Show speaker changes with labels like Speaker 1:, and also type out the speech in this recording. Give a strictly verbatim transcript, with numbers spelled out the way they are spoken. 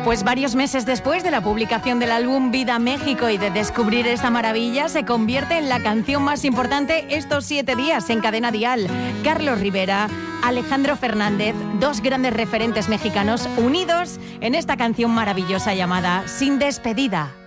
Speaker 1: Pues varios meses después de la publicación del álbum Vida México y de descubrir esta maravilla, se convierte en la canción más importante estos siete días en Cadena Dial. Carlos Rivera, Alejandro Fernández, dos grandes referentes mexicanos unidos en esta canción maravillosa llamada Sin Despedida.